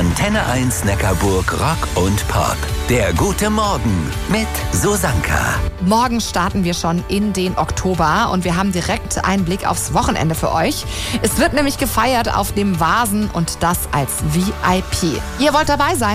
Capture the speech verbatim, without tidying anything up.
Antenne eins Neckarburg Rock und Pop. Der gute Morgen mit Susanka. Morgen starten wir schon in den Oktober und wir haben direkt einen Blick aufs Wochenende für euch. Es wird nämlich gefeiert auf dem Vasen und das als V I P. Ihr wollt dabei sein?